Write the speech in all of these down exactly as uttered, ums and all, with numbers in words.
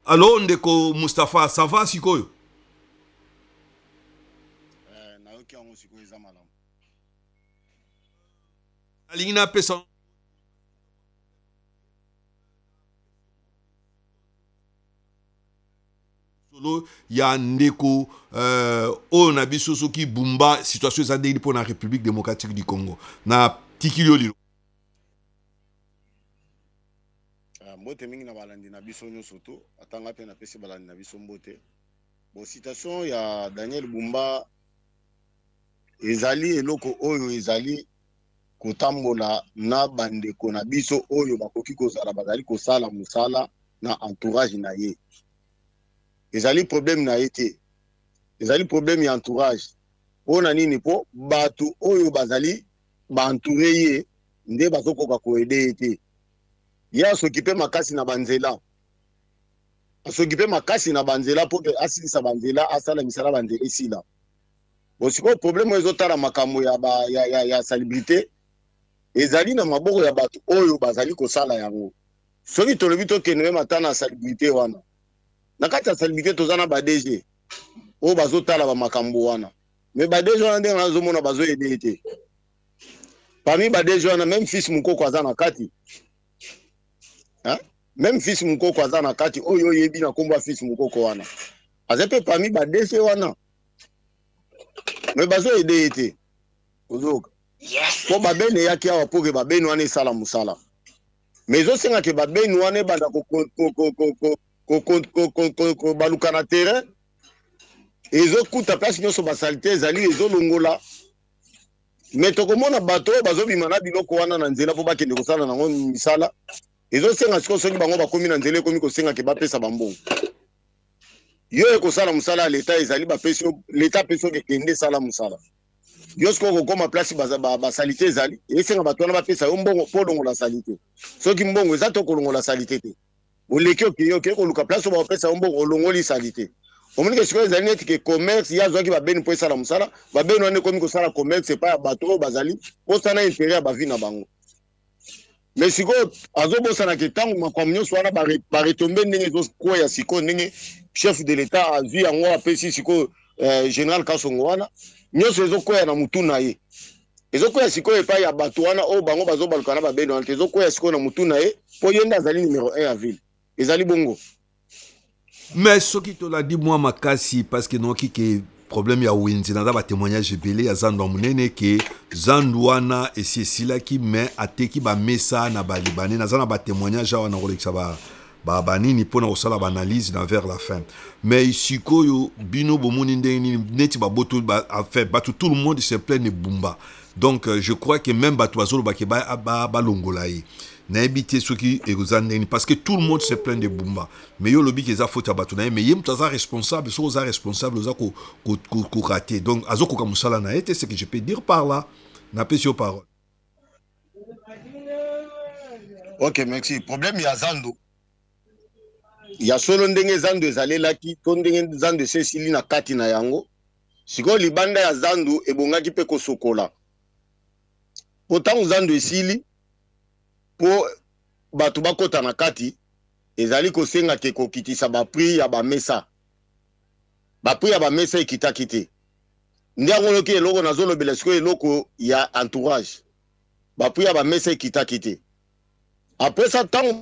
Allo ndeko Mustafa, ça va sikoyo? Eh, na yoki yango sikoyo eza malamu. Alingina pesa solo ya ndeko euh, oyo na biso soki bumba situation eza ndenge mpo na République démocratique du Congo na tikili olilo. Mbote mingi na balandi na biso nyonso to atanga pe na pesi balandi na biso mbote. Bon, citation ya Daniel Bumba ezali eloko oyo ezali kotambola na bandeko na biso oyo bakoki kozala bazali kosala musala na entourage na ye. Ezali problème na ye te. Ezali problème ya entourage. Ona nini po batu oyo bazali ba entouré ye nde bazokoka koede te. Ya s'occuper makasi na banzela. S'occuper makasi na banzela pour que asilisa banzela asala misala banzela ici là. Bon, siko problème ezotala makambo ya ba ya ya, ya salubrité ezali na maboko ya batu oyo bazali kosala yango. Soki tolobi to kenwe matana salubrité wana. Na kati ya salubrité tozana ba D G oyo bazotala ba makambo wana. Mais ba D G wana ndenge nazomona bazo aider te. Parmi ba D G wana même fils mukoko azana kati. Hein? Même fils mukoko azana kati oyo yebi na komba fils mukoko wana. Azepe parmi ba D G wana. Mais bazo aider ete. Ozoka. Yes. Po babene yaki awa po ke babene wana esala musala. Mais zo senga ke babene wana banda ko ko ko ko ko ko ko ko ko baluka na terrain. Ezo kuta place nyoso basalite ezali ezo longola. Mais tokomona bato bazo bimana biloko wana na nzela po bakende kosala nango misala. Ezo senga siko soki bango bakomi na nzela komi ko senga ke bapesa bambongo. Yo ekosala musala l'État ezali bapesi l'État peso ke kende sala musala. Yo siko ko koma place ba ba salite ezali esenga bato wana bapesa yo mbongo po longola salite. Soki mbongo eza to kolongola salite te. Oleki okiyo ke ko luka place ba pesa yo mbongo olongoli salite. Omonike siko ezali neti ke commerce ya zoki ba beni po esala musala ba beni wana komi ko sala commerce pa bato bazali po sana intérêt ya ba vie na bango. Mais siko azobosana ke tangu makwam nyonso wana ba retomber ndenge zo ko ya siko ndenge chef de l'État a vu yango apesi siko euh, général Kasongo wana nyonso ezokoya na mutu na ye ezokoya siko epai ya bato wana o bango bazobaluka na babeno wana ezokoya siko na mutu na ye po yenda azali numéro un ya ville ezali bongo. Mais soki to la di moi makasi parce que non ki ke problème ya winzi na ba témoignage belé ya Zandu munene ke Zandu wana esi sila ki mais ateki ba mesa na ba libanais na zana ba témoignage wana kolekisa ba ba banini pona osala ba analyse na vers la fin. Mais sikoyo bino bomoni ndeni neti ba boto ba fait batu tout le monde se plaint de Bumba. Donc euh, je crois que même batu azolo ba ke ba ba, ba longolaye. Na ebité soki erozandeni parce que tout le monde se plaint de Bumba. Mais yo lobi ke za faute batu na mais yem taza responsable, so za responsable za ko ko ko raté. Donc azoko ka musala na été, c'est que je peux dire par là. Na pesio parole. OK, merci. Problème ya Zandu. Ya solo ndenge Zandu ezalelaki to ndenge Zandu sesili na kati na yango siko libanda ya Zandu ebongaki pe kosokola potango Zandu esili po batu bakota na kati ezali kosenga ke kokitisa ba prix ya ba mesa ba prix ya ba mesa ekitaki te ndiango loki eloko nazolobela siko eloko ya entourage ba prix ya ba mesa ekitaki te après ça tango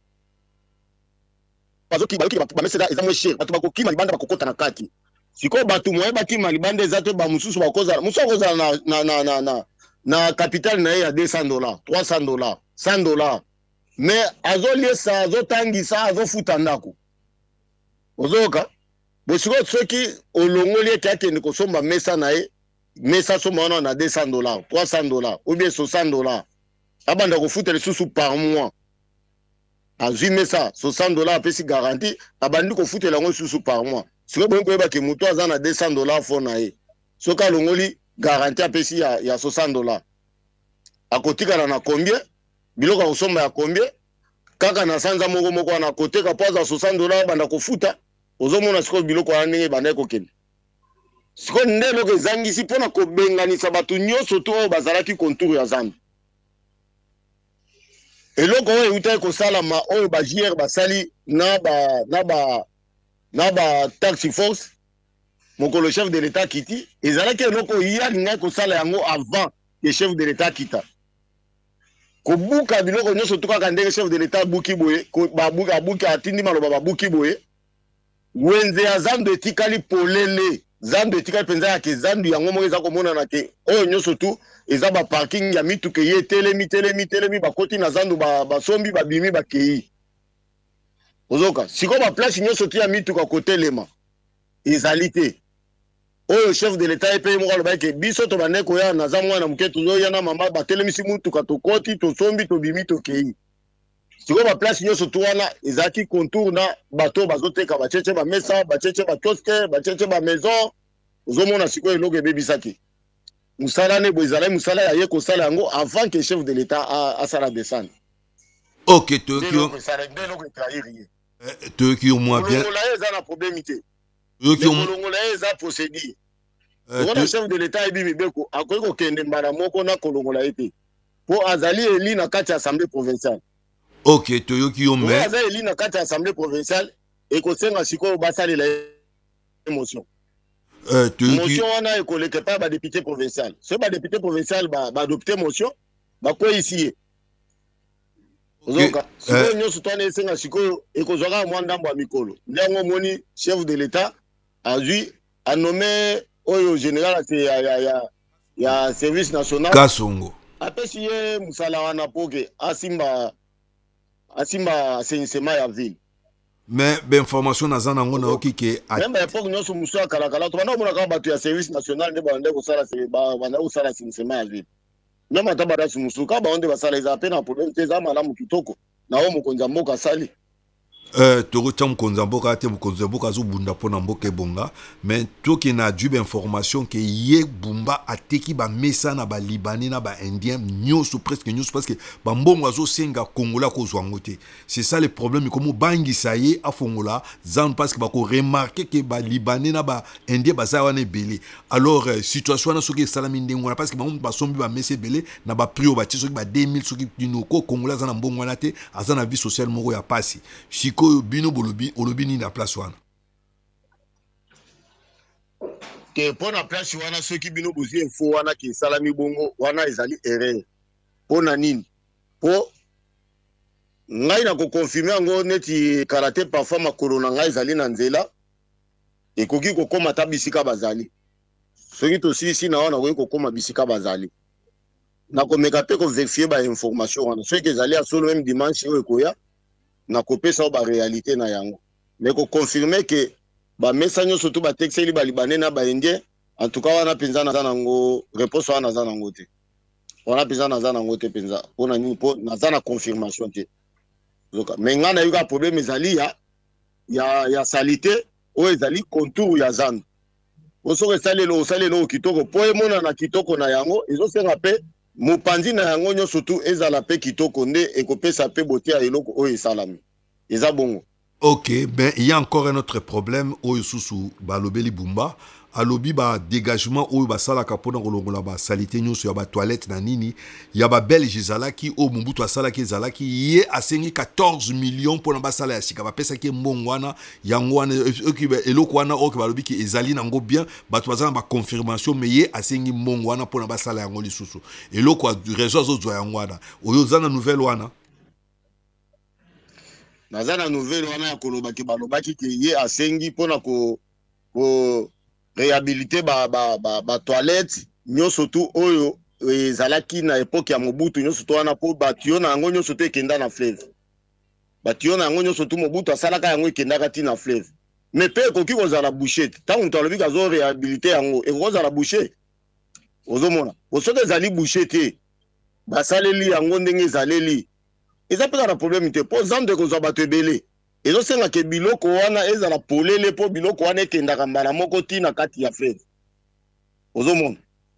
bazoki bazoki ba meseda eza mo cher batu bakokima libanda bakokota na kati siko batu moye bakima libanda eza to ba mususu bakozala mususu bakozala na na na na na na capital na ya deux cents dollars trois cents dollars cent dollars mais azoliesa azotangisa azofuta ndako ozoka bosiko soki olongoli ete akende kosomba mesa na ye mesa somba wana na deux cents dollars trois cents dollars ou bien soixante dollars abanda kofuta lisusu par mois azwi mesa soixante dollars apesi garantie abandi kofutela yango lisusu par mois siko boye koyeba ke moto aza na deux cents dollars fo na ye soki alongoli garantie apesi ya, ya soixante dollars akotikala na combien biloko akosomba ya combien kaka na sanza moko moko wana akoteka po aza soixante dollars banda kofuta ozomona siko biloko wana ndenge ebanda kokende siko nde eloko ezangisi mpona kobenganisa bato nyonso to oyo bazalaki contour ya Zandu. eloko oyo eutai kosalama oyo ba J R basali na ba na ba na ba task force mokolo chef de l'état kiti ezalaki eloko ya lingai kosala yango avant que chef de l'état kita kobuka biloko nyonso to kaka ndenge chef de l'état buki boye babuka buki atindi maloba babuki boye wenze ya zandu etikali polele zandu etikali penza ya ke zandu yango moko eza komona na ke oyo nyonso tu eza ba parking ya mituke ye telemi telemi telemi bakoti na zandu ba basombi babimi bakei ozoka siko ba place nyonso tu ya mituka kotelema ezali te oyo chef de l'état epe moko aloba ke biso to bande koya na za mwana muke tuzoya na mama batelemisi mutuka tokoti tosombi tobimi tokei siko ba place nyonso tu wana ezaki contour na bato bazoteka bacheche ba mesa bacheche ba kioske bacheche ba maison ozomona siko eloko ebebisaki musala ne boizala musala ya ye kosala yango avant que chef de l'état asala descendre. Ok, Tokyo. Tokyo moi bien. On a problème ité. Tokyo. On a procédure. On a chef de l'état ebi mibeko akoki kokende mbala moko na kolongola ete. Po azali eli na kati assemblée provinciale. Ok, Tokyo mais. Azali eli na kati assemblée provinciale et kosenga siko basali la émotion. Euh, motion wana ekoleke pa ba député provincial. Ce ba député provincial ba ba adopter motion ba ko ici. Ozoka siko nyonso twana esenga siko ekozwaka mwa ndambo ya mikolo. Ndango moni chef de l'état a dû a nommé oyo général ya ya ya ya service national Kasongo. Apesi ye musala wana poke asimba asimba assainissement ya ville. Mais l'information na zana ngona okike même époque nyonso muso akala kala to bana mona ka batu ya service national nde bande ko sala se ba bana ko sala assainissement ya ville. Même atabara muso ka ba onde basala za pena problème te za malamu kitoko na o mokonza mboka sali. Euh, toro tam konzamboka ate konzamboka zo bunda pona mboka bonga mais toki na dube information que ye bumba ateki ba mesa na ba libanais na ba indien nyoso presque nyoso parce que ba mbongo azo senga kongola ko zwangote c'est ça le problème comme bangi saye afongola zan parce que ba ko remarquer que ba libanais na ba indien ba za wana belé alors euh, situation na soki salami ndengona parce que ba ba sombi ba mesa belé na ba prix ba tisoki ba deux mille soki dinoko kongola za na mbongo wana te azana vie sociale moko ya pasi chiko bino bolobi olobi ni na place wana ke pona place wana ceux qui bino bozi info wana ki salami bongo wana ezali erreur pona nini po ngai na ko confirmer ngo neti karate parfois makolo na ngai ezali na nzela ekoki ko koma ta bisika bazali soki to si si na wana ko koma bisika bazali na ko meka pe ko vérifier ba information wana ceux qui ezali a solo même dimanche o ekoya na kopesa ba réalité na yango mais ko confirmer que ba message surtout ba texte li ba libanais na ba indien en tout cas wana penza na zanango réponse wana za nango te wana penza na zanango te penza pona ni po na za na confirmation te donc mais ngana yuka problème ezali ya ya ya salité o ezali contour ya zan oso ke salelo salelo kitoko po emona na kitoko na yango ezo senga pe mopanzi na yango nyonso tu ezala pe kitoko nde ekopesa pe beauté ya eloko oyo esalami eza bongo. Ok, ben il y a encore un autre problème oyo susu balobeli bumba alobi ba dégagement oyo basala kapona kolongola ba salité nyonso ya ba toilette na nini ya ba belge zalaki o mumbutu asala ki zalaki ye asengi quatorze millions pona basala ya sika ba pesa ki mbongo wana yango wana eloko wana o ke balobi ki ezali nango bien bato bazana ba confirmation mais ye asengi mbongo wana pona basala yango lisusu eloko réseau zo zo yango wana oyo zana nouvelle wana nazana nouvelle wana ya kolobaki balobaki ki ye asengi pona ko ko réhabiliter ba ba ba, ba toilette nyonso tu oyo ezalaki na époque ya Mobutu nyonso tu wana po batio na yango nyonso tu ekenda na fleuve batio na yango nyonso tu Mobutu asalaka yango ekendaka ti na fleuve mais pe ekoki kozala boucher tango mutu alobi kazo réhabiliter yango ekozala boucher ozomona osoki ezali boucher te basaleli yango ndenge ezaleli eza pe na problème te po zande kozwa bato ebele ezosenga ke biloko wana ezala polele po biloko wana ekendaka mbala moko tina kati ya fleuve ozomona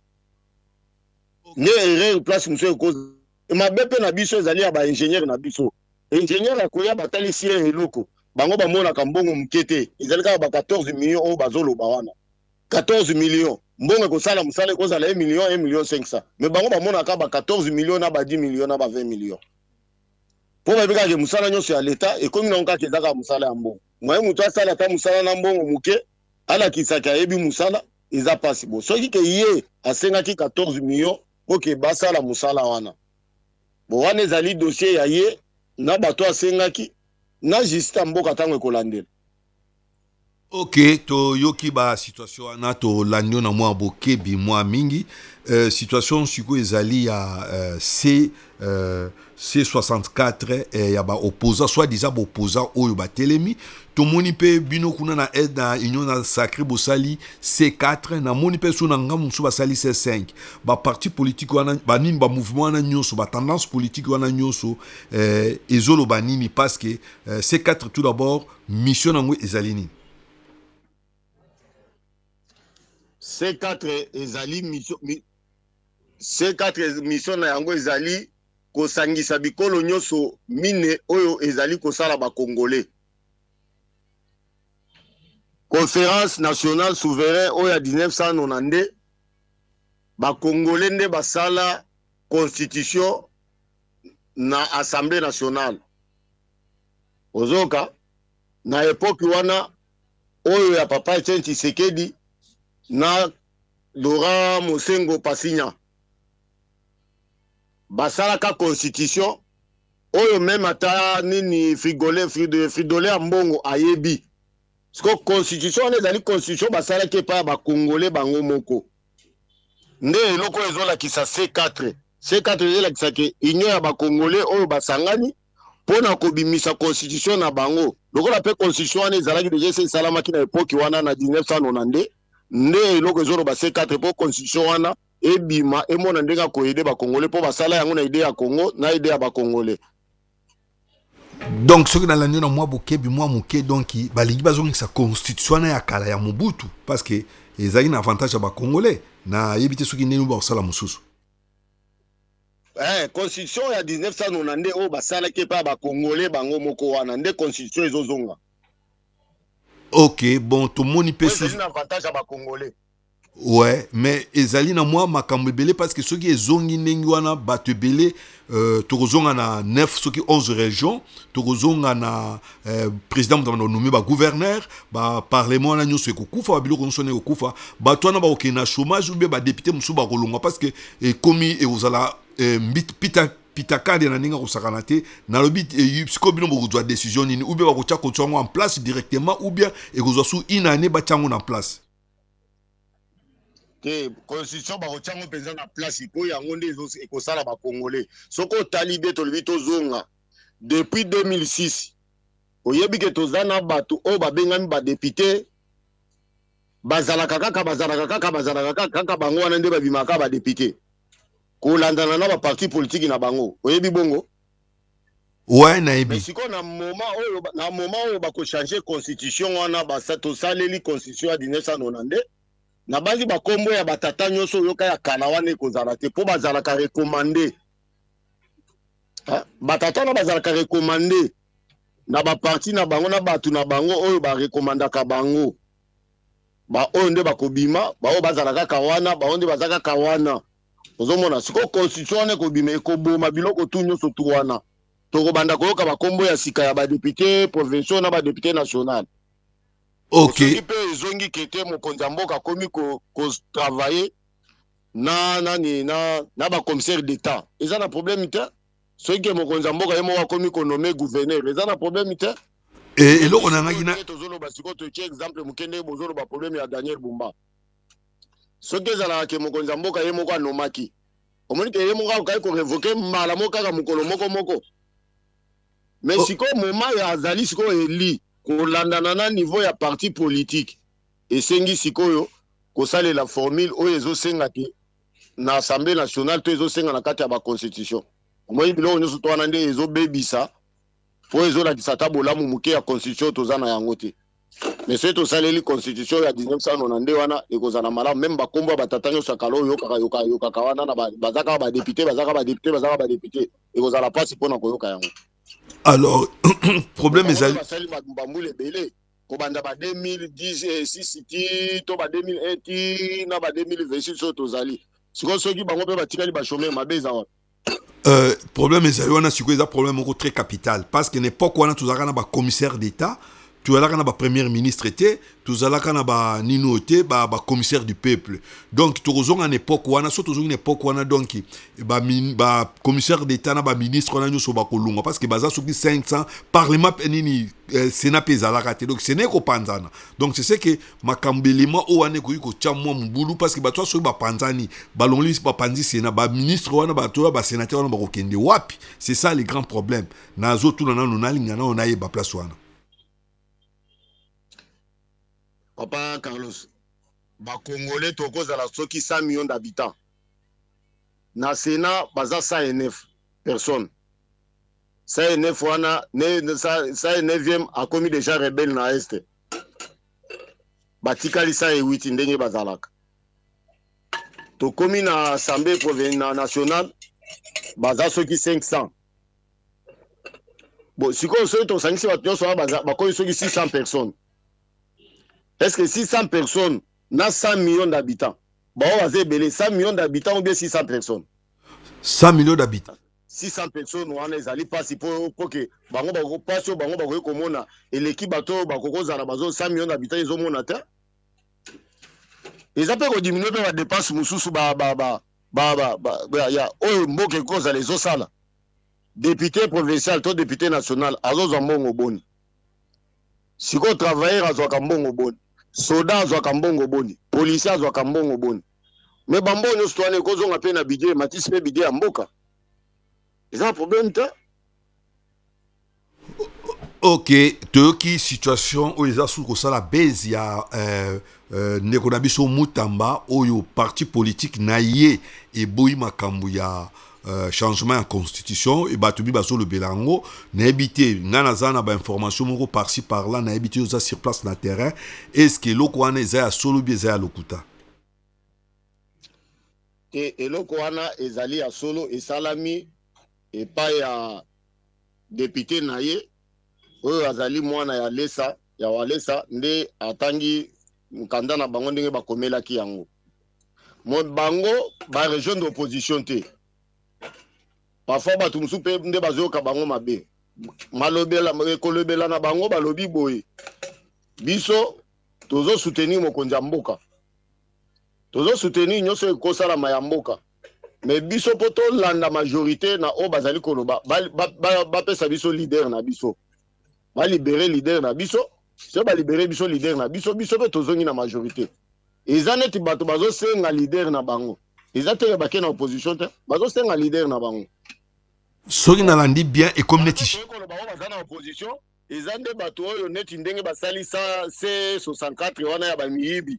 ne erreur place muso ekoza mabe pe na biso ezali ya ba ingénieur na biso ingénieur akoya batalisi eloko bango bamonaka mbongo muke te ezali kaka ba quatorze millions oyo bazoloba wana quatorze millions mbongo ekosala mosala ekozala un million un million cinq cents mais bango bamonaka ba quatorze millions na ba dix millions na ba vingt millions po ba bika ke musala nyonso ya leta e komi na onka ke zaka musala ya mbongo mwa mutu asala ta musala na mbongo muke ala kisaka yebi musala eza pasi bo soki ke ye asengaki quatorze millions po ke basala musala wana bo wana ezali dossier ya ye na bato asengaki na justice mboka tango ekolandela. Ok, to yoki ba situation wana to lanyo na mwa bokebi mwa mingi euh, situation siko ezali ya euh, C euh, C soixante-quatre eh, ya ba opposant soit disant ba opposant oyo ba telemi to moni pe bino kuna na aide na union na sacré bosali C quatre na moni pe so na ngamu so basali C cinq ba parti politique wana ba nini ba mouvement wana nyonso ba tendance politique wana nyonso eh, ezolo ba nini parce que euh, C quatre tout d'abord mission nango ezali nini. C quatre ezali mission C quatre mission na yango ezali kosangisa bikolo nyonso mine oyo ezali kosala ba congolais. Conférence nationale souverain oyo ya mille neuf cent quatre-vingt-deux ba congolais nde basala constitution na assemblée nationale. Ozoka na époque wana oyo ya papa Etienne Tshisekedi na Laurent Mosengo Pasinya basala ka constitution oyo même ata nini frigolé fridolé ya mbongo ayebi siko constitution wana ezali constitution basala ke pa ba congolais bango moko nde eloko ezolakisa C quatre C quatre ezolakisa ke union ya ba congolais oyo basangani pona kobimisa constitution na bango lokola pe constitution wana ezalaki deja se salamaki na époque wana na mille neuf cent quatre-vingt-deux nde eloko ezoloba C quatre po constitution wana ebima emona ndenga koyede ba congolais po basala yango na idée ya Congo na idée ya ba congolais. Donc ce que dans l'année na moi bokebi moi moké donc balingi bazongisa constitution na ya kala ya Mobutu parce que ezali na avantage ya ba congolais na yebite soki nenu ba sala mususu. Eh constitution ya mille neuf cent quatre-vingt-deux o basala ke pa ba congolais bango moko wana nde constitution ezozonga. Ok, bon, tout le monde peut se... C'est un avantage à ba congolais. Ouais, mais ezali na moi makambo belé parce que ceux qui ezongi nengi wana batu belé euh tozonga na neuf ceux qui onze régions, tozonga na euh, président m'a nommé ba gouverneur, ba parlement na nyoso ekokufa ba biloko nso ne ekokufa, ba twana ba okena chômage ou bien ba député musu ba kolonga parce que e komi e ozala mbit pita pitakade na ninga kosakana te na lobi siko bino bokozwa décision nini ou bien bakotia kotsongo en place directement ou bien ekozwa sous une année batiango en place. Que constitution bakotiango penza na place po yango nde ekosala ba congolais soko talibé to lobi tozonga depuis deux mille six oyebi ke tozana bato o babengami ba député bazalaka kaka bazalaka kaka bazalaka kaka bango wana nde babimaka ba député kolandana na ba parti politique na bango oyebi bongo. Ouais na yebi siko na moment oyo na moment oyo bako changer constitution wana ba sato saleli constitution ya mille neuf cent quatre-vingt-deux na bazi ba kombo ya batata nyonso yoka ya kala wana ekozala te po bazalaka recommandé batata na bazalaka recommandé na ba parti na bango na batu na bango oyo ba recommandaka bango ba oyo nde bakobima ba oyo bazalaka kawana ba oyo nde bazalaka kawana ozomona siko constitution wana ekobima ekoboma biloko tu nyonso tu wana tokobanda koyoka ba kombo ya sika ya ba député provinciaux na ba député national. Ok. Soki pe ezongi kete mokonzi ya mboka komi ko, ko travailler na nani na na ba commissaire d'état. Eza na problème te. Soki ke mokonzi ya mboka yemo wa komi ko nommer gouverneur. Eza na problème te. Et et loko na ngaki na tozolo ba siko to exemple mukende bozolo ba problème ya Daniel Bumba. Soki ezala ke mokonzi ya mboka yemo kwa nomaki. Omoni ke yemo ka ko révoquer mala moko kaka mukolo moko moko. Mais oh. Siko moment ya azali siko eli kolandana na niveau ya parti politique esengi sikoyo kosale la formule oyo ezosenga te na assemblée nationale to ezosenga na kati ya ba constitution moi biloko nyonso to wana nde ezobebisa po ezolakisa ta bolamu moke ya constitution toza na yango te mais soki tosaleli constitution ya mille neuf cent quatre-vingt-deux wana ekozala malamu même bakombo ya batata nyonso ya kala oyo yokaka yokaka wana na bazaka badepute bazaka badepute bazaka badepute ekozala mpasi mpona koyoka yango. Alors, problème est allé. Ko banda ba deux mille dix-six ti to ba deux mille un ti na ba deux mille vingt-six so tozali. Siko soki bango pe batikali ba chômeur mabeza wa. Euh, problème ezali wana sikoyo eza problème moko très capital parce que n'époque wana tozalaka na bacommissaire d'état tozalaka na bapremière ministre te tozalaka na banino te bacommissaire du peuple donc tokozonga na époque wana so tozongi na époque wana donc bacommissaire d'état na baministre wana nyonso bakolunga parce que baza soki cinq cents parlement mpe nini euh, sénat mpe ezalaka te donc sene ekopanzana donc c'est ce que makambo elema oyo wana ekoki kotya mwa mobulu parce que bato ya soki bapanzani balongoli bapanzi sénat baministre wana bato oyo basénateur wana bakokende wapi c'est ça le grand problème nazotuna nano nalinga nano nayeba place wana. Papa Carlos, ba Congolais tokozala soki cent millions d'habitants. Na Sénat baza cent neuf personnes. cent neuf wana ne cent neuvième a commis déjà rebelle na est. Batikali cent huit ndenge bazalaka. To commis na assemblée provinciale nationale baza soki cinq cents. Bon, siko so to sangisi bato so baza ba koyi soki six cents personnes. Est-ce que six cents personnes na cent millions d'habitants? Bah, on va dire cent millions d'habitants ou bien six cents personnes? cent millions d'habitants. six cents personnes, on les allie pas si pour que bango bango passe au bango bango comme on a et l'équipe bateau bango zarabazo cent millions d'habitants ils ont mon atteint. Ils appellent au diminuer la dépense mususu ba ba ba ba ba ya oh mboke cause les osala. Député provincial, toi député national, azo zambongo boni. Si vous travaillez à Zwakambongo boni. Soda azwaka mbongo boni, policier azwaka mbongo boni. Mais bambo nous tourner cause on appelle na budget, matis pe budget mboka. C'est un problème ta. OK, toki situation où les asu ko sala base ya euh euh nekona biso mutamba oyo parti politique na ye e boyi makambu ya Euh, changement en constitution et batubi baso le belango na habité ngana zana ba information moko par-ci par-là na habité aux sur place na terrain est-ce que loko wana eza solo bien eza lokuta et et loko wana ezali ya solo et salami et pas ya député naye oyo azali mwana ya lesa ya walesa nde atangi mkanda na bango ndenge bakomelaki yango mo bango ba région d'opposition te. Parfois batu musu pe nde bazoka bango mabe malobela kolobela na bango balobi boye biso tozo soutenir mokonzi ya mboka tozo soutenir nyoso ekosala ma ya mboka mais biso poto landa majorité na o bazali koloba ba pesa biso leader na biso ba libérer leader na biso se ba libérer biso leader na biso biso pe tozongi na majorité ezaneti bato bazo senga leader na bango ezate ba kena opposition te bazo senga leader na bango. Soki na landi bien et comme neti. Bazana opposition, ils ont des bateaux yo neti ndenge basali ça C soixante-quatre wana ya ba miyibi.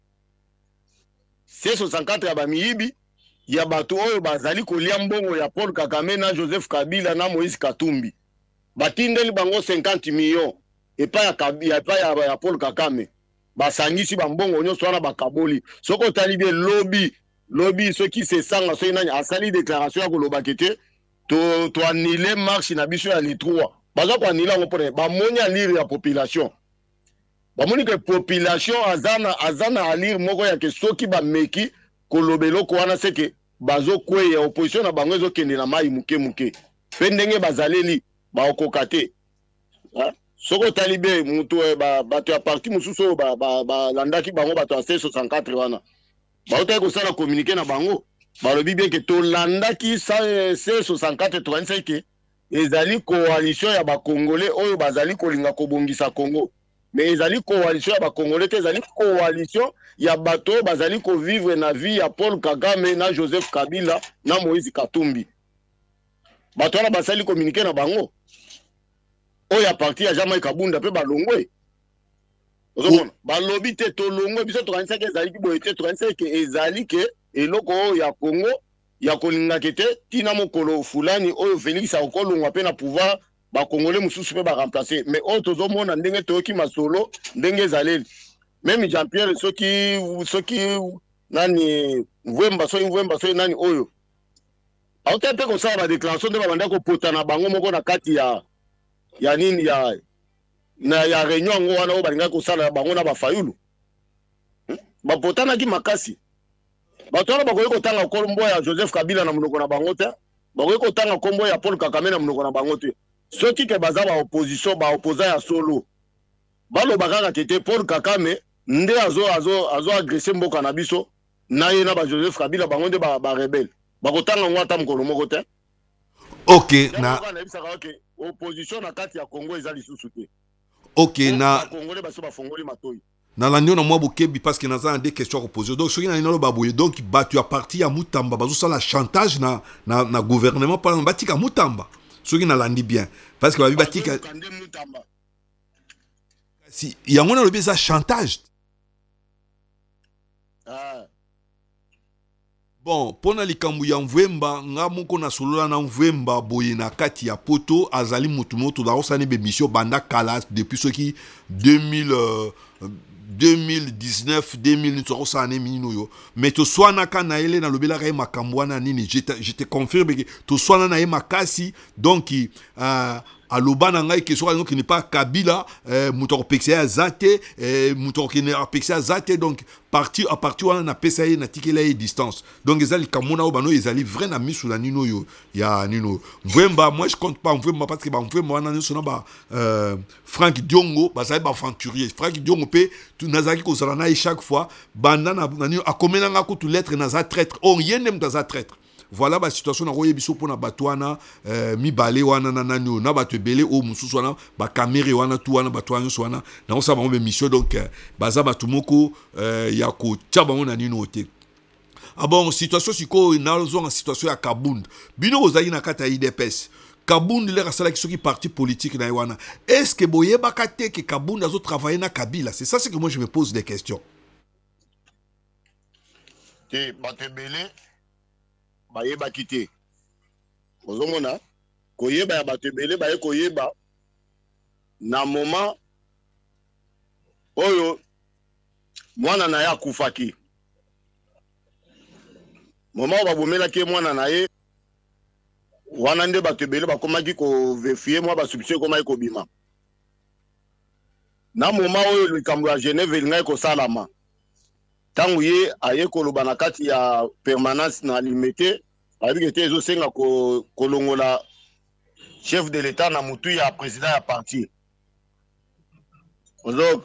C soixante-quatre ya ba miyibi ya bateau oyo bazali kolia mbongo ya Paul Kagame na Joseph Kabila na Moïse Katumbi. Batindeli bango cinquante millions et pas ya Kabila pas ya, ya Paul Kagame. Basangisi ba mbongo nyonso wana bakaboli. Soko tali bien lobby lobby ceux qui se sanga so inanya asali déclaration ya koloba kete to to annuler marche na biso ya littrois baza ko annuler ngo pone ba moni a lire ya population ba moni que population azana azana a lire moko ya ke soki ba meki kolobelo ko wana seke bazo kwe ya opposition na bango ezo kende na mai muke muke pe ndenge bazaleli ba okokate ha soko talibe mutu ba bato ya parti mususu ba ba, ba landaki bango bato ya C soixante-quatre wana ba otay ko sala communiquer na bango balobi bien que tolandaki C soixante-quatre trente-cinq ezali coalition ya ba Congolais oyo bazali kolinga kobongisa Congo mais ezali coalition ya ba Congolais te ezali coalition ya bato bazali ko vivre na vie ya Paul Kagame na Joseph Kabila na Moïse Katumbi bato na basali communiquer na bango oyo ya parti ya Jamaïque Kabunda pe balongwe ozomona balobi te tolongwe biso trente-cinq ezali ki boye te trente-cinq ezali ke eloko ya Congo ya kolinga kete tina mokolo fulani oyo Félix akolongwa pe na pouvoir ba Congolais mususu pe ba remplacer mais o tozo mona ndenge toki masolo ndenge ezaleli même Jean-Pierre soki soki nani Mvemba so Mvemba so nani oyo autant pe ko sa ba déclaration de ba banda ko potana bango moko na kati ya ya nini ya na ya réunion ngo wana o balinga ko sala bango na ba fayulu ba potana ki makasi bato wana bakoki kotanga kolombo ya Joseph Kabila na monoko na bango te bakoki kotanga kombo ya Paul Kagame na monoko na bango te soki ke baza ba opposition ba opposant ya solo baloba kaka tete Paul Kagame nde azo azo azo agresser mboka na biso na ye na ba Joseph Kabila bango nde ba, ba rebelle bakotanga ngo ata mokolo moko te. Ok na opposition na kati ya Congo eza lisusu te. Ok na Congolais baso bafongoli matoi na la nio na mwa bokebi parce que naza des questions à poser donc soki na nino ba boye donc batu ya parti ya Mutamba bazo sala chantage na na, na gouvernement par batika Mutamba soki na landi bien parce que babi batika si yango na lobi za chantage. Ah. Bon, pona likambu ya Mvemba, nga moko na solola na Mvemba boye na kati ya poto azali mutu moto da osani be mission banda kala depuis ce qui deux mille deux mille dix-neuf deux mille ni so sa ne minino yo mais to swana kana ele na lobela ka makambo wana nini je te je te confirme que to swana na ye makasi donc euh aloba na ngai ke soka qui n'est pas Kabila euh muto pexia zate euh muto qui n'est pexia zate donc parti à partir wana na pesa ye na tikela ye distance donc ezali kamona o bano ezali vrai na misu la nino yo ya nino Mvemba moi je compte pas Mvemba parce que ba Mvemba wana nso na ba euh Frank Diongo bazali ba aventurier Frank Diongo pe tu nazaki ko sala na chaque fois banda na nino akomena ngako tu lettre na za traître on yende mtaza traître. Voilà la situation na roye biso pona batwana euh, mi balé wana na nani na bato belé o mususu wana ba caméra wana tu wana batwana so wana na on sa ba mission donc euh, baza batu moko euh, ya ko tchaba wana nino ote. Ah bon situation siko na zo en situation ya Kabund bino ozali na kata I D P S Kabund le rasala ki soki parti politique na wana est-ce que boye bakate que Kabund azo travailler na Kabila c'est ça c'est que moi je me pose des questions. Te bato belé bayeba kite ozomona koyeba ya bato ebele baye koyeba na moment oyo mwana na ye akufaki moment oyo babomelaki ye mwana na ye wana nde bato ebele bakomaki kovefie mwa basubstitution ekomaki kobima na moment oyo likambo ya Genève elingai kosalama ntango ye aye koloba na kati ya permanence na limité avec été ezo senga ko kolongola chef de l'état na mutu ya président ya parti donc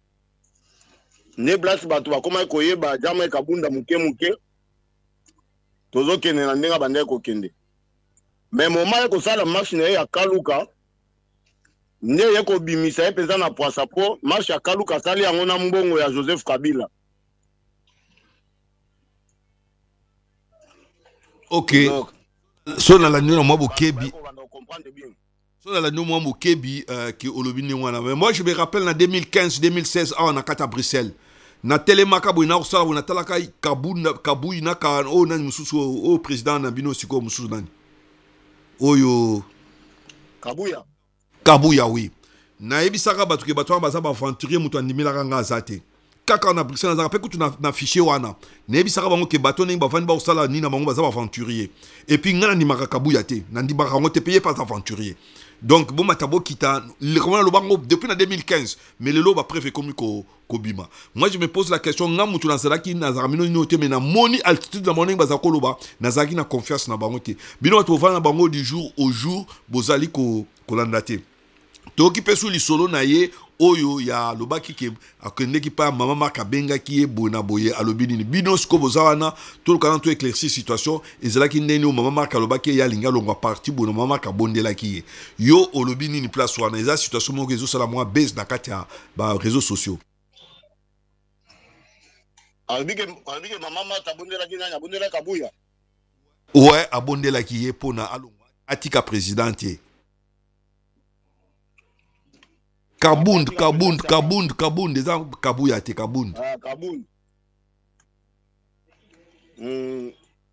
ne place bato bakoma koyeba jama Kabunda muke muke tozo kende na ndenga bande ko kende mais moment ko sala marche na ya Kaluka ne ye ko bimisa epeza na poisa po marche ya Kaluka sali yango na mbongo ya Joseph Kabila. Ok. So na la nyo moi bokebi. So na la nyo moi bokebi qui olobini wana. Mais moi je me rappelle en deux mille quinze deux mille seize on a kata Bruxelles. Na telemaka bo na osala na talaka Kabunda Kabuyi na ka o na mususu o président na bino siko mususu nani. Oyo Kabuya. Kabuya oui. Na ebisaka batu ke batu baza ba aventurier mutu andimela kanga azate. Kaka na Bruxelles na rappelle que tu na, na fichier wana nebi saka bango ke bato ne ba fani ba osala ni na bango baza aventurier et puis ngana ni maka Kabuya te na ndi baka ngo te payer pas aventurier donc bon matabo kita le comment le bango depuis na deux mille quinze mais le lo ba préfet comme ko kobima moi je me pose la question nga mutu na zala ki na zaramino ni te mais na moni altitude na morning baza koloba na zaki na confiance na bango te bino to va na bango du jour au jour bozali ko kolanda te to ki pesu li solo na ye oyo ya lobaki ke akende ki pa mama maka benga ki e bona boye alobini ni bino sko bozawana tout quand to éclaircir situation ezala ki ndeni o mama maka lobaki ya linga longa parti bona mama maka bondela ki yo olobini ni place wana eza situation mo réseau sala moi base na kati ya ba réseaux sociaux albike albike mama maka bondela ki nanya bondela Kabuya ouais abondela ki e pona alonga atika présidentier Kabund, Kabund, Kabund, Kabund, des gens Kabuya te Kabund. Ah, Kabund. Hmm.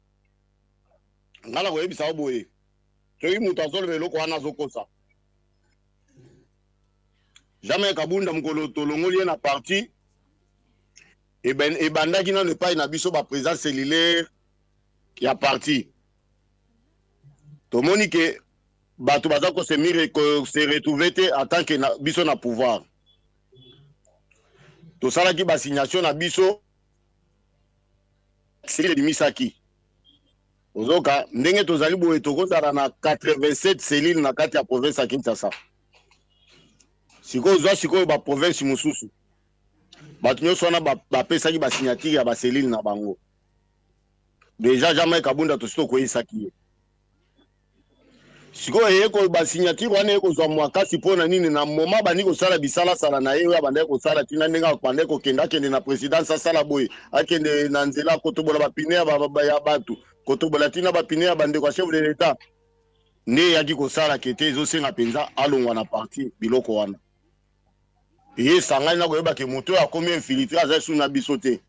Ngala ko ebisa oboye. Soki mutu azolve eloko wana azokosa. Jamais Kabunda mukolo tolongoli ye na parti. E ben e bandaki na ne pas na biso ba président cellulaire ya parti. Tomoni ke bato baza ko se mire ko se retrouver te en tant que na, biso na pouvoir to sala ki ba signation na biso c'est de misaki ozoka ndenge tozali boye tokozala na quatre-vingt-sept cellules na kati ya province ya Kinshasa. Sikoyo ozwa sikoyo ba province mosusu bato nyonso wana bapesaki basignature ya baselile na bango. Deja jamais Kabunda tosi tokoyisaki ye. Sikoyo eyeko basignature wana ekozwa mwakasi mpona nini na moma bandi kosala bisalasala na ye oyo abandaki kosala ntina ndenge abandaki kokende akende na présidence asala boye akende na nzela kotobola bapine ya bato kotobola ntina bapine ya bandeko ya chef de l'État nde eyaki kosala kete ezosenga mpenza alongwa na parti biloko wana. Ye sangani na koyebake moto oyo akomi infiltré aza esu na biso te.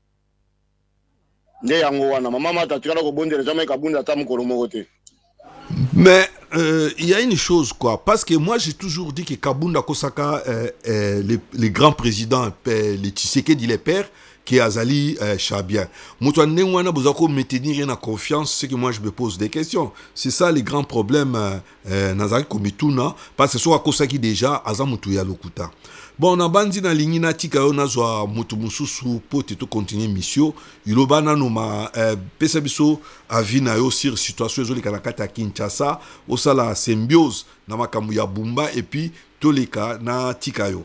Nde yango wana mama mata tikala kobondela jamais Kabunda ata mokolo moko te. Mais euh, il y a une chose quoi, parce que moi j'ai toujours dit que Kabunda Kosaka, euh, euh, les, les grands présidents, euh, les Tshisekedi les pères, qui est Azali euh, Chabien. Moutou Nengwana Bozako maintenir en confiance, c'est que moi je me pose des questions. C'est ça les grands problèmes euh, Nazari Komituna, parce que soit Kosaki déjà, Azamutu Yalokuta. Bon, on a bandi na lingi na tika yo nazwa mutu mususu po te to continuer mission. Iloba na noma euh, pesa biso avi na yo sur situation ezoli kana kata Kinshasa, osala symbiose na makambo ya Bumba et puis toleka na tika yo.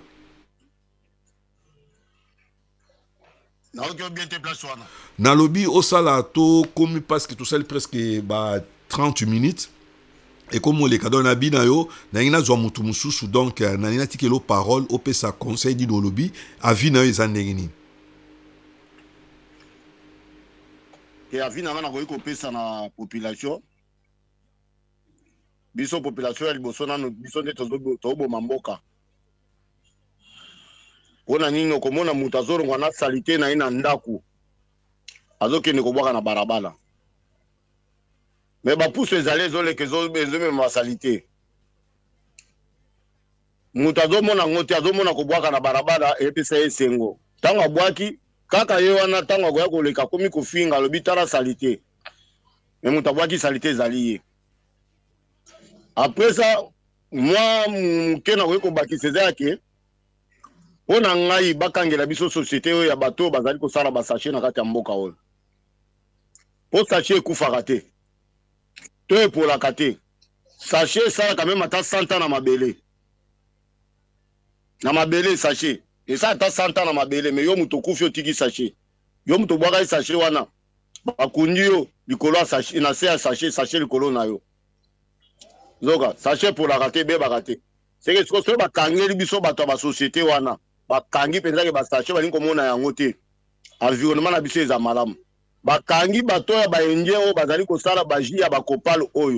Na ok bien te place wana. Na lobby osala to komi parce que to sali presque ba trente minutes. Et comme on les cadre na bina yo na ina zo mutu mususu donc na ina tikelo parole au pesa conseil di do lobby avi na yo ezandengini ke avi na na ko pesa na population biso population ya liboso na biso nde tozo tobo mamboka pona nini komona mutu azorongwa na salite na ina ndaku azokende kobwaka na barabara. Mais bah pour ces allées zole que zole bezeme masalite. Mutazo mona ngote azo mona kobwaka na barabara epesa esengo. Tango abwaki kaka ye wana tango agoya koleka komi kofinga lobi tara salite. Mais mutabwaki salite zaliye. Après ça moi mukena ko baki sezake pona ngai bakangela biso société oyo ya bato bazali ko sala ba sachet na kati ya mboka oyo. Po sachet kufaka te. Toi pour la kate. Sachet ça quand même ata cent ans na mabele. Na mabele sachet. Et ça ata cent ans na mabele mais yo muto kufi otiki sachet. Yo muto bwaka sachet wana. Bakundi yo likolo sachet na se sachet sachet likolo na yo. Zoka sachet pour la kate be bakate. C'est que ce que ba kangeli biso bato ba société wana. Ba kangi penza ke ba sachet ba linko mona yango te. Environnement na biso eza malamu. Bakangi bato ya baendien oyo bazali kosala baji ya bakopalo oyo.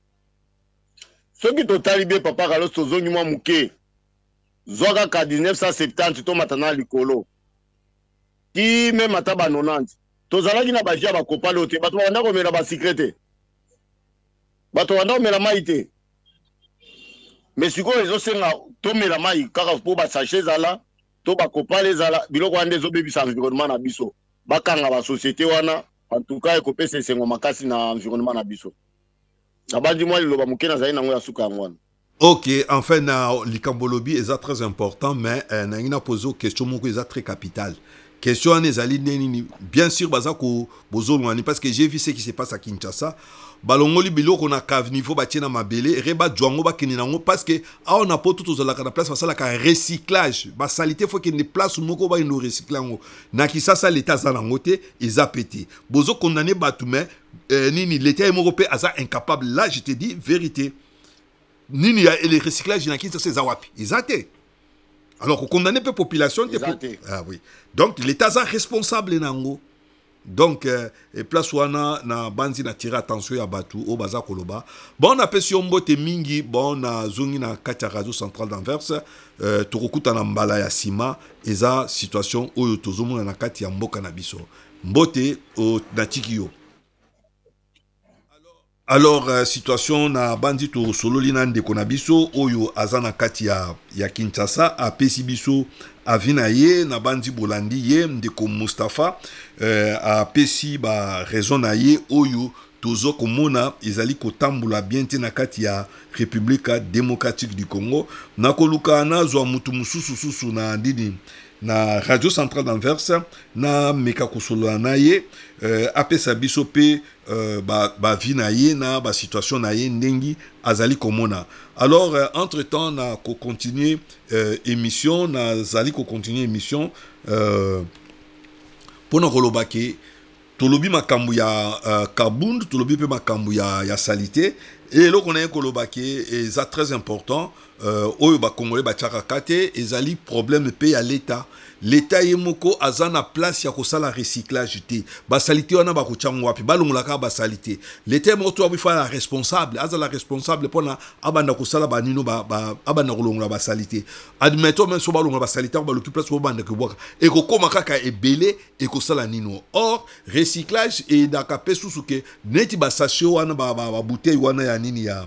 Soki totali bien papa Carlos tozongi mwa muke. Zwaka ka mille neuf cent soixante-dix to matana likolo. Ti me mata ba quatre-vingt-dix. Tozalaki na baji ya bakopalo te. Bato banda komela ba secrete. Bato banda komela mai te. Mais sikoyo ezosenga tomela mai kaka po ba sachet zala to bakopalo zala biloko ande ezobebisa environnement na biso. Bakanga ba société wana en tout cas ekopesa esengo makasi na environnement na biso. Abandi moi liloba mukena zali nango ya suka ngwana. Ok, enfin na likambolobi est très important mais euh, na ina poser question moko est très capital. Question en ezali nini bien sûr bazako bozolwani parce que j'ai vu ce qui se passe à Kinshasa. Balongoli biloko na cave niveau ba tiena mabele reba dwango ba keninango parce que a on a pas tout aux la place parce la ka recyclage ba salité faut qu'il ne place moko ba ino recyclango na kisasa l'état za nangote ils a pété bozo condamné batume euh, nini l'état européen asa incapable là je te dis vérité nini ya le recyclage na kinsa c'est zawapi ils a été alors condamné peu population te ah oui donc l'état za responsable nango. Donc, euh, et place wana na banzi na tira attention ya batu au baza koloba. Bon, on appelle si on bote mingi, bon, na zongi na kati radio centrale d'Anvers, euh, turukuta na mbala ya sima, eza situation oyo tozomo na kati ya mboka na biso. Mbote o na tikio. Alors, euh, situation na bandi to solo lina ndeko na biso oyo azana kati ya, ya Kinshasa a pesi biso avina ye na bandi bolandi ye ndeko Mustafa euh, a pesi ba raison na ye oyo tozo komona ezali kotambola bien te na kati ya République démocratique du Congo na koluka na zwa mutu mususu susu na ndini na Radio Centrale d'Anvers na meka kosolola na ye euh, apesa biso pe euh, ba, ba vi na ye na ba situation na ye ndengi azali komona. Alors euh, entre temps na ko continuer euh, émission na zali ko continuer émission euh, pona koloba ke tolobi makambu ya uh, kabund tolobi pe makambu ya ya salité et lo konaye koloba ke eza très important euh, oyo ba congolais ba tchaka kate ezali problème pe ya l'état l'état yemoko azana place ya kosala recyclage te ba salité wana ba kochango wapi balongolaka ba salité l'état moto abi fa la responsable azala responsable pona abanda kosala ba nino ba, ba abanda kolongola ba salité admettons même so balongola ba salité ba l'occupe place banda ke boka e ko koma kaka ebele e kosala nino or recyclage et dakape susuke neti ba sachet wana ba, ba, ba bouteille wana ya nini ya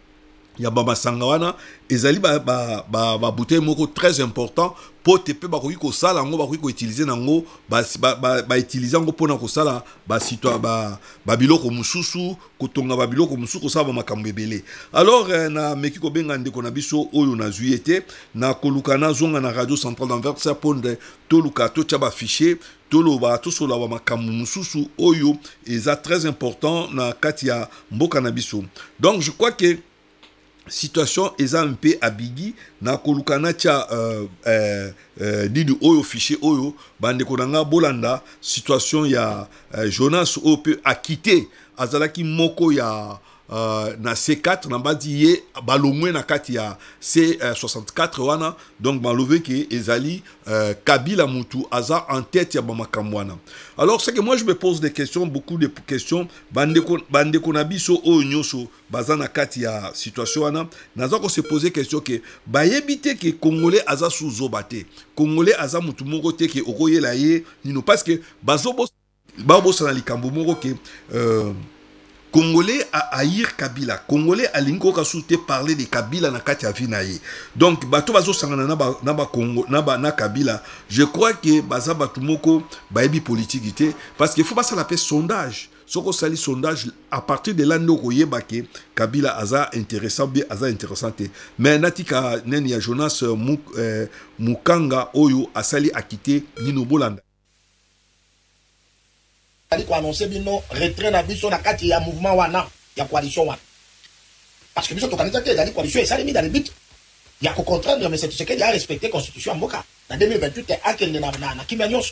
ya ba masanga wana ezali ba ba ba, ba bouteille moko très important pour te pe ba ko ko sala ngo ba ko utiliser nango ba ba, ba utiliser ngo pona ko sala ba sitwa ba ba biloko mususu kotonga ba biloko mususu ko sala ba makambo ebele. Alors eh, na meki ko benga ndeko na biso oyo na zuiete na koluka na zonga na Radio Centrale d'Anvers ponde toluka to tcha ba fichier toloba to sola ba makambo mususu oyo eza très important na kati ya mboka na biso. Donc je crois que situation eza un peu abigi na kolukana tia euh, euh, euh, didi oyo fichier oyo bande konanga bolanda situation ya euh, Jonas oyo peut acquitter azalaki moko ya Uh, na C quatre na badi ye balongwe na kati ya C soixante-quatre wana donc malové que ezali uh, Kabila Moutou aza en tête ya bamakamwana. Alors c'est que moi je me pose des questions, beaucoup de questions bande bande konabiso o nyoso baza na kati ya situation wana naza ko se poser question que ba yebite que congolais aza sous obate congolais aza mutu moko te que okoyela ye nino parce que bazo babo sana likambo moko que euh, Congolais a haïr Kabila. Congolais a lingo kasute parler de Kabila na kati ya vinaye. Donc bato bazo sangana na ba na ba Congo na ba na Kabila. Je crois que baza batu moko baebi politique té parce qu'il faut pas ça l'appeler sondage. Soko sali sondage à partir de là ndoko yebake Kabila aza intéressant bien aza intéressant té. Mais natika neni ya Jonas Muk, euh, Mukanga oyo asali akité Nino Bolanda. Ali ko annoncer bino retrait na biso na kati ya mouvement wana ya coalition wana parce que biso to kanisa ke dali coalition ça mis dans le but ya ko contraindre mais c'est ce qu'il a respecté constitution mboka na deux mille vingt-huit akende na na na kimanyos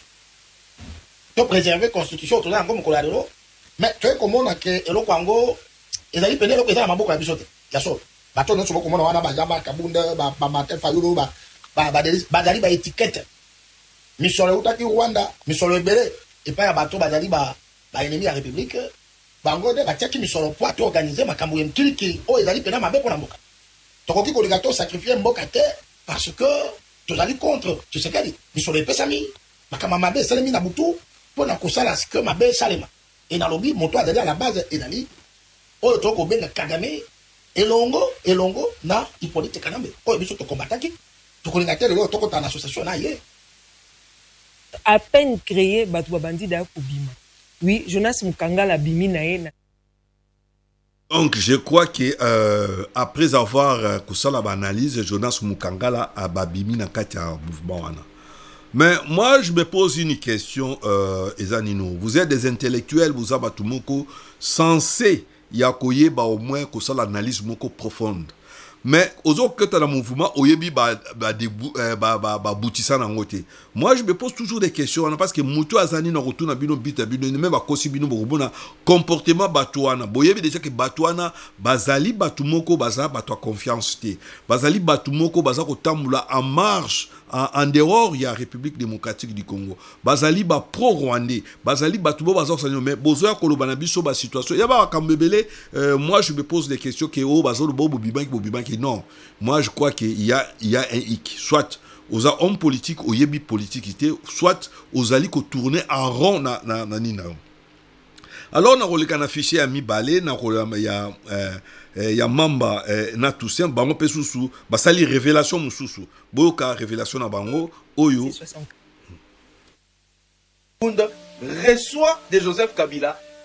to préserver constitution to na ngomo ko ladero mais tu es comme on a que eloko ango ezali pene eloko ezala maboko ya biso te ya so bato no so ko mona wana bajamba kabunda ba ba matin fayulu ba ba ba dali ba étiquette misolo utaki Rwanda misolo ebele et pas à bateau bazali ba ba ennemi à république bango de batia ki misolo po to organiser makambo yem kiliki o ezali pena mabe pona mboka tokoki ko ligato sacrifier mboka te parce que tozali contre tu sais quali misolo pesami makama mabe salemi na butu pona ko sala ce que mabe salema et na lobby moto azali à la base ezali o to ko benga Kagame elongo elongo na Hippolyte Kanambe o biso to combataki to ko lingato le to ko ta association na ye à peine créé Batou Bandi da Koubima. Oui, Jonas Mukanga bimi na ena. Donc je crois que euh, après avoir euh, kusala ba analyse Jonas Mukanga a babimi na kati ya mouvement wana. Mais moi je me pose une question euh, Ezanino, vous êtes des intellectuels, vous avez tout moko censé yakoye ba au moins kusala analyse moko profonde. Mais aux autres que tu as le mouvement, oyebi ba ba ba ba ba boutissa na ngote. Moi je me pose toujours des questions parce que mutu azani na retourna bino bita bino même ba kosi bino bobona comportement batuana. Boyebi déjà que batuana bazali batumoko baza batwa confiance te. Bazali batumoko baza ko tambula en marche en, en dehors ya République démocratique du Congo. Bazali ba pro rwandais, bazali batubo baza ko mais bozo ya koloba na biso ba situation. Ya ba kambebele euh, moi je me pose des questions que oh bazolo bobo bibanki bobibanki. Non, moi je crois qu'il y a, il y a un hic. Soit aux hommes politiques, aux yebi politiques, soit aux alliés qui tournent en rond na na na nina. Alors na rôle qu'on affiché à mi balé, na rôle il y a il y a mamba na tout ça, bango pesusu, basali révélation mususu, boka révélation na bango, oyo. Reçoit de Joseph Kabila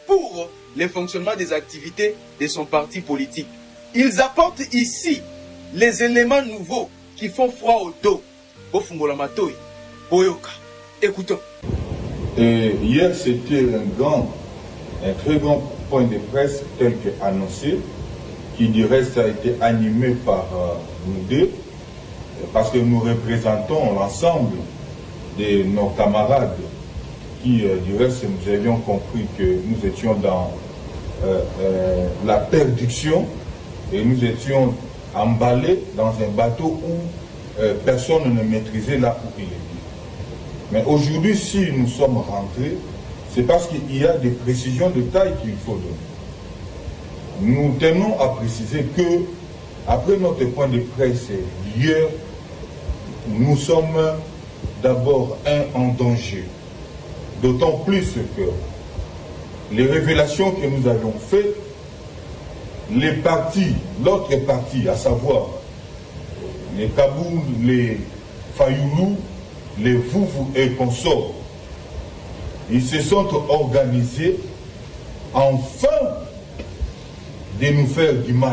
pour le fonctionnement des activités de son parti politique. Ils apportent ici les éléments nouveaux qui font froid au dos. Bofungola Matoi, Boyoka. Écoutons. Et hier, c'était un grand, un très grand point de presse tel que annoncé, qui du reste a été animé par euh, nous deux, parce que nous représentons l'ensemble de nos camarades qui, euh, du reste, nous avions compris que nous étions dans euh, euh, la perdition et nous étions emballés dans un bateau où euh, personne ne maîtrisait là où il était. Mais aujourd'hui, si nous sommes rentrés, c'est parce qu'il y a des précisions de taille qu'il faut donner. Nous tenons à préciser que, après notre point de presse d'hier, nous sommes d'abord un en danger. D'autant plus que les révélations que nous avons faites, les partis, l'autre parti, à savoir les Kaboul, les Fayoulou, les Vouvou et consorts, ils se sont organisés afin de nous faire du mal.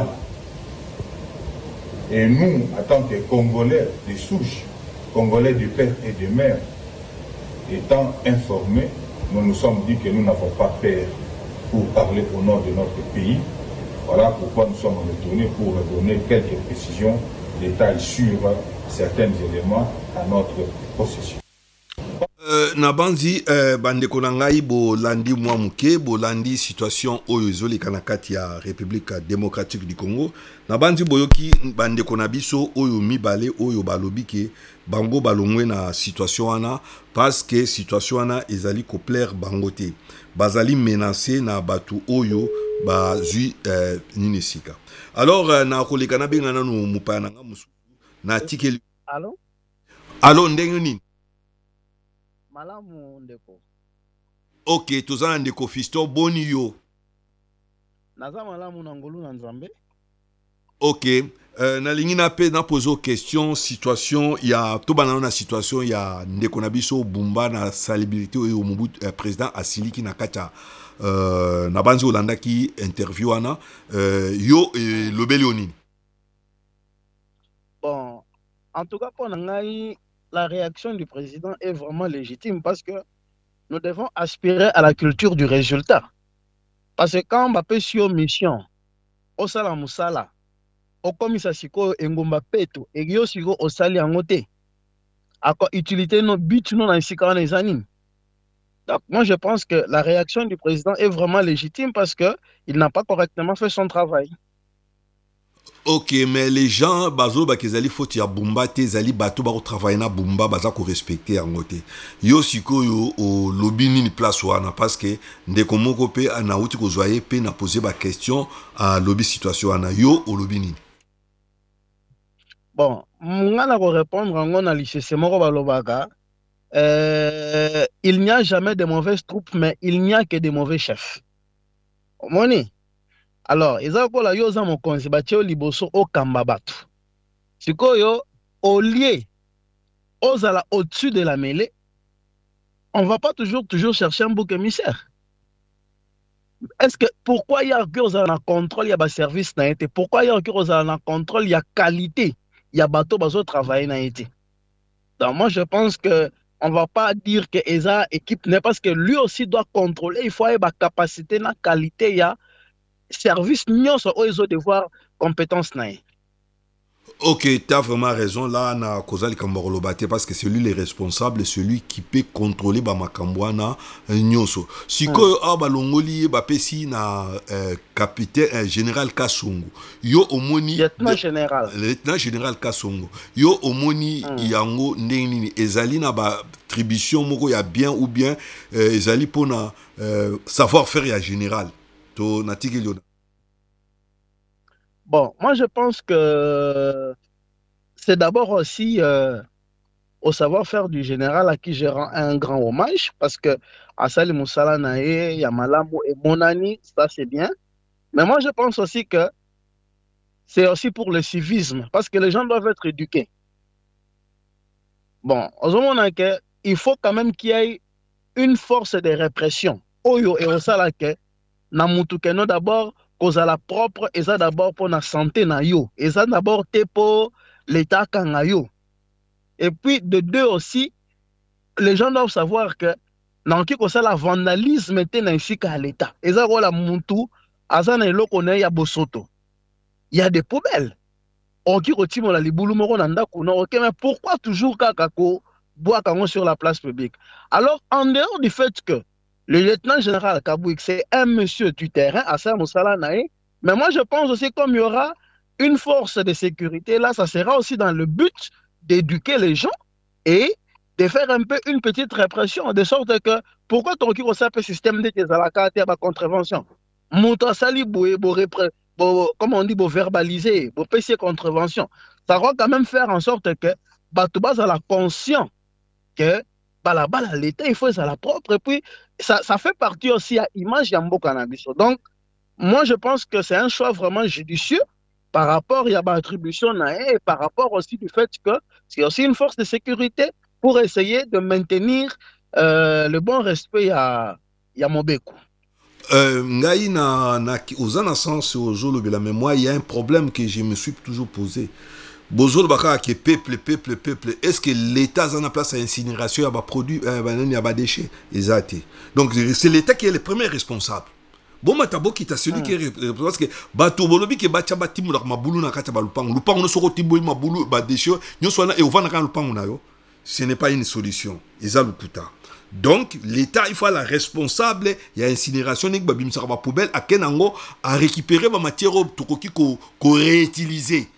Et nous, en tant que Congolais de souche, Congolais de père et de mère, étant informés, nous nous sommes dit que nous n'avons pas peur pour parler au nom de notre pays. Voilà pourquoi nous sommes retournés pour donner quelques précisions, détails sur certains éléments à notre possession. Euh, Nabanzi, euh, bandeko na ngai bo landi mwa muke, bo landi situation oyo ezoleka na kati ya République démocratique du Congo. Nabanzi boyoki bandeko na biso oyo mibale oyo balobi ke bango balongwe na situation wana parce que situation wana ezali ko plaire bango te. Bazali menacé na batu oyo bazui euh, nini sika. Alors euh, na koleka na benga nanu mupana nga musu na tikeli. Allô? Allô ndenge nini? Malamu ndeko. Ok, tozana ndeko Fisto boni yo. Naza malamu na ngolu na nzambe. Ok, euh, na lingi na pe na pozo question situation ya to banana na situation ya ndeko na biso Bumba na salubrité oyo Mobutu euh, président asiliki na kata euh, na banzi Olanda ki interview ana euh, yo euh, lobeli onini. Bon, en tout cas pour ngai la réaction du président est vraiment légitime parce que nous devons aspirer à la culture du résultat. Parce que quand on va faire sur mission, au sala musala, au komisa siko engomba peto, et yo siko au sali angote, à quoi utilité nos but non ainsi qu'en les animes. Donc moi je pense que la réaction du président est vraiment légitime parce que il n'a pas correctement fait son travail. Ok, mais les gens, bazo bakezali faut ya Bumba te zali bato ba travailler na Bumba baza ko respecter en côté. Yo siko yo au lobby ni place wana parce que ndeko moko pe ana uti ko zoyer pe na poser ba question à lobby situation ana yo au lobby ni. Bon, ngana ko répondre ngona lycée moko balobaka euh, il n'y a jamais de mauvaises troupes mais il n'y a que de mauvais chefs. Moni. Alors, ezakola yo za mokonzi batio liboso o kamba batu. Sikoyo au lieu ozala au-dessus de la mêlée, on va pas toujours toujours chercher un bouc émissaire. Est-ce que pourquoi il y a que un contrôle, il y a un service na été, pourquoi il y a que un contrôle, il y a qualité, il y a bateau bazo travailler na été. Donc moi je pense que on va pas dire que eza équipe n'est parce que lui aussi doit contrôler, il faut avoir capacité na qualité, il y a service nyonso oyo devoir compétence na. Ok, tu as vraiment raison là na kozali kamborolobate parce que c'est lui le responsable, celui qui peut contrôler ba makambwana nyonso. Siko hmm. a balongoli ba pesi na euh, capitaine euh, général Kasongo. Yo omoni lieutenant général. Lieutenant général Kasongo. Yo omoni hmm. yango ndeni ezali na ba attribution moko ya bien ou bien euh, ezali pona euh, savoir faire ya général. To natiki liona. Bon, moi je pense que c'est d'abord aussi euh, au savoir-faire du général à qui je rends un grand hommage parce que Asali Moussala Nae, Yamalamu et Monani, ça c'est bien. Mais moi je pense aussi que c'est aussi pour le civisme parce que les gens doivent être éduqués. Bon, il faut quand même qu'il y ait une force de répression. Oyo et Osalake, na mutu keno d'abord kozala propre eza d'abord pour la santé na yo eza d'abord te pour l'état kanga yo. Et puis de deux aussi les gens doivent savoir que dans qui ça la vandalisme était ainsi qu'à l'état eza la mutu aza na eloko na ya bosoto il y a des poubelles on qui retime la libulu moko na ndako na OK mais pourquoi toujours kaka ko boire kango sur la place publique. Alors en dehors du fait que le lieutenant général Kabouik, c'est un monsieur du terrain, Assa Moussala Naé. Mais moi, je pense aussi comme il y aura une force de sécurité, là, ça sera aussi dans le but d'éduquer les gens et de faire un peu une petite répression, de sorte que, pourquoi ton qui reçoit un système de la contravention Mouta Sali, comme on dit, pour verbaliser, pour payer contravention. Ça va quand même faire en sorte que, Batouba, ça la conscient que, là-bas, l'État, il faut ça la propre. Et puis, ça, ça fait partie aussi à l'image Yambo Cannabis. Donc, moi, je pense que c'est un choix vraiment judicieux par rapport à l'attribution et par rapport aussi du fait que c'est aussi une force de sécurité pour essayer de maintenir euh, le bon respect à Yamobeko. Euh, ngai na na aux en sens aujourd'hui mais moi il y a un problème que je me suis toujours posé. Bozol baka que peuple peuple peuple est-ce que l'état en a place à incinération à bas produits à bas déchets exact. Donc c'est l'état qui est le premier responsable. Bon matabo qui t'a celui qui est parce que bato bolobi que bacha batimu la mabulu na kata balupang lupang no soko tibo mabulu ba déchets nyo sona et ovana kan lupang na yo. Ce n'est pas une solution. Eza lukuta. Donc l'état il faut la responsable il y a incinération nik babim sa ba poubelle à kenango à récupérer ma matière tokoki ko ko réutiliser.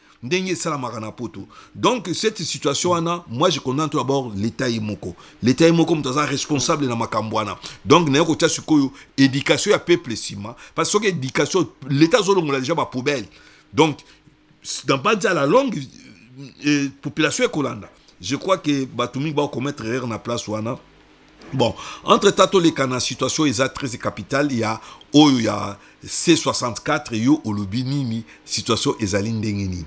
Donc cette situation là moi je condamne d'abord l'état imoko l'état imoko comme responsable dans makambwana donc na ko tia sikoyo éducation ya peuple sima parce que éducation l'état zolo ngula déjà ba poubelle donc dans pas dire la longue euh, population ekolanda je crois que batumi va commettre erreur na place wana. Bon, entre tato les kana situation est très capitale, il y a oh il y a C soixante-quatre yo olobini ni situation ezali ndengeni.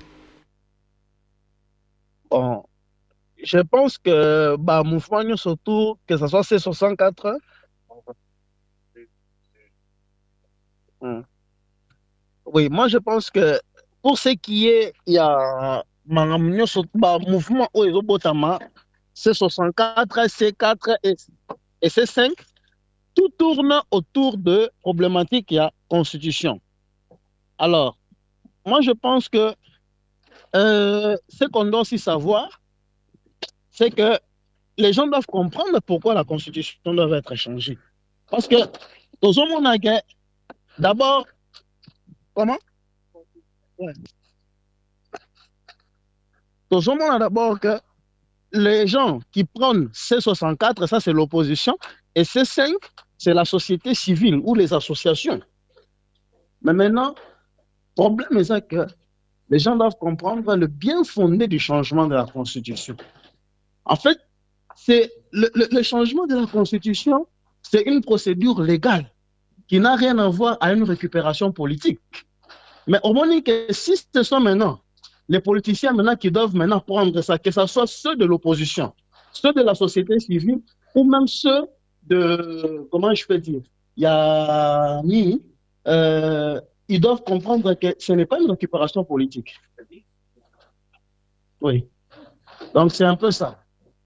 Bon, je pense que bah mouvement surtout que ça soit C soixante-quatre. Hmm. Oui, moi je pense que pour ce qui est il y a mangamnyo surtout bah mouvement au Botama C soixante-quatre, C quatre et, et C cinq, tout tourne autour de problématiques il y a constitution. Alors, moi je pense que Euh, ce qu'on doit aussi savoir, c'est que les gens doivent comprendre pourquoi la constitution doit être changée. Parce que, dans un monde, d'abord, comment ouais. Dans un monde, d'abord, que les gens qui prennent C soixante-quatre, ça c'est l'opposition, et C cinq, c'est la société civile ou les associations. Mais maintenant, le problème est que les gens doivent comprendre le bien fondé du changement de la Constitution. En fait, c'est le, le, le changement de la Constitution, c'est une procédure légale qui n'a rien à voir à une récupération politique. Mais au moins que si ce sont maintenant les politiciens maintenant qui doivent maintenant prendre ça, que ce soit ceux de l'opposition, ceux de la société civile, ou même ceux de, comment je peux dire, il y a ni, euh, ils doivent comprendre que ce n'est pas une récupération politique. Oui. Donc c'est un peu ça.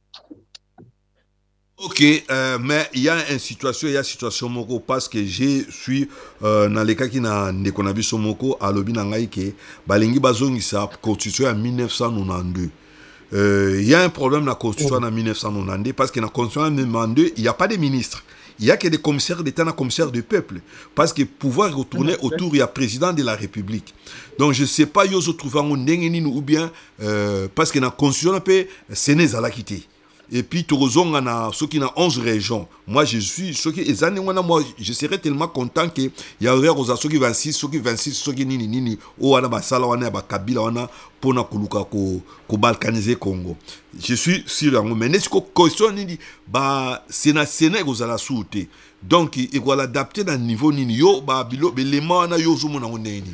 Ok, euh, mais il y a une situation, il y a une situation moko parce que je suis euh, dans les cas qui n'a ne konabi somoko à lobi nangai ke balingi bazongi sa constitution en mille neuf cent quatre-vingt-douze. Euh, il y a un problème dans la constitution en mille neuf cent quatre-vingt-douze parce que dans la constitution en mille neuf cent quatre-vingt-douze, il n'y a pas de ministre. Il n'y a que des commissaires d'État, des commissaires du peuple. Parce que pouvoir retourner autour, il y a président de la République. Donc je ne sais pas, yo se trouve en ou bien, euh, parce que dans la constitution, c'est n'est à la quitter. Et puis, Torozon, on a ceux qui ont onze régions. Moi, je suis, ceux qui, les années, moi, je serais tellement content qu'il y aurait ceux qui vingt-six, ceux qui vingt-six, ceux qui nini, nini, ou on a basala, on a bakabila, on a pour na kuluka ko ko balkaniser Congo. Je suis sûr, mais n'est-ce que question nini, bah, c'est na sénat que vous allez souhaiter. Donc, il faut l'adapter dans le niveau nini, yo, bah, bilo, les mains na yo zoom na nini.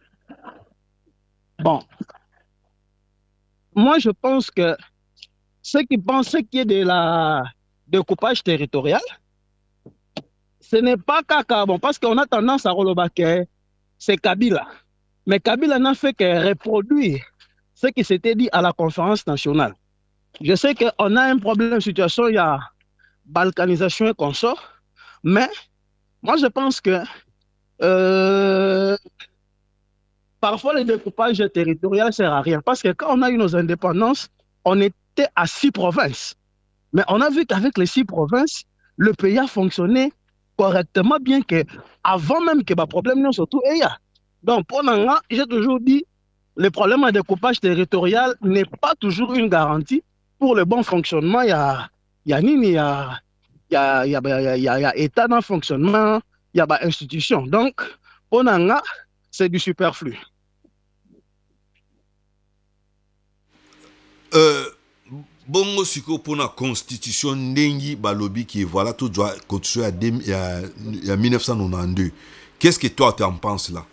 Bon. Moi, je pense que ceux qui pensent qu'il y a de la découpage territorial, ce n'est pas Kaka, bon, parce qu'on a tendance à relobaquer, c'est Kabila. Mais Kabila n'a fait que reproduire ce qui s'était dit à la conférence nationale. Je sais qu'on a un problème de situation, il y a balkanisation et consort, mais moi je pense que euh, parfois le découpage territorial ne sert à rien, parce que quand on a eu nos indépendances, on était à six provinces. Mais on a vu qu'avec les six provinces, le pays a fonctionné correctement, bien que avant même que le problème non surtout et ya. Donc pour moi, j'ai toujours dit, le problème de découpage territorial n'est pas toujours une garantie pour le bon fonctionnement. Il y a, il y a nini, il y a, il y a, il y a, il y a, il y a état dans le fonctionnement, il y a bah, institution. Donc pour moi, c'est du superflu. Euh, bongo siko pour la constitution nengi balobi qui voilà tout doit constituer à il y a mille neuf cent quatre-vingt-douze. Qu'est-ce que toi tu en penses là?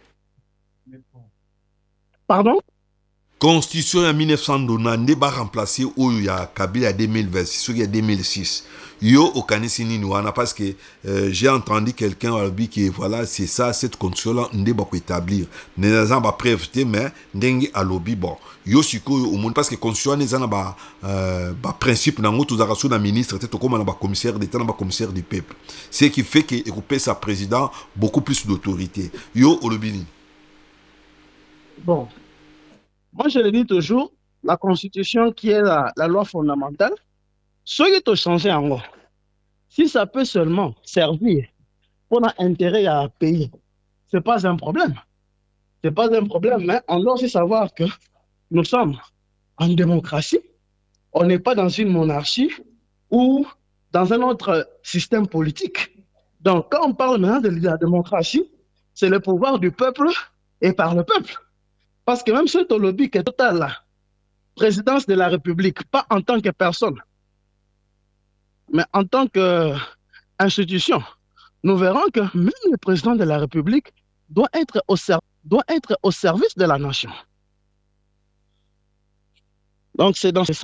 Pardon? Constitution en mille neuf cent quatre-vingt-douze va remplacer où il y a Kabila deux mille vingt, il y a deux mille six. Yo au Kanisini Nouana parce que euh, j'ai entendu quelqu'un a dit que voilà c'est ça cette constitution là on doit établir. Nous avons pas prévu mais ndengi a lobby bon. Yo siko au monde parce que constitution les ana ba euh, ba principe na ngoto za raso na ministre tete comme na ba commissaire d'état na ba commissaire du peuple. Ce qui fait que Europe sa président beaucoup plus d'autorité. Yo au lobby. Bon. Moi, je le dis toujours, la Constitution qui est la, la loi fondamentale, ce qui est changé en gros, si ça peut seulement servir pour l'intérêt à pays, ce n'est pas un problème. Ce n'est pas un problème, mais on doit aussi savoir que nous sommes en démocratie, on n'est pas dans une monarchie ou dans un autre système politique. Donc, quand on parle maintenant de la démocratie, c'est le pouvoir du peuple et par le peuple. Parce que même ce lobby qui est total là, présidence de la République, pas en tant que personne, mais en tant qu'institution, nous verrons que même le président de la République doit être au, doit être au service de la nation. Donc c'est dans ce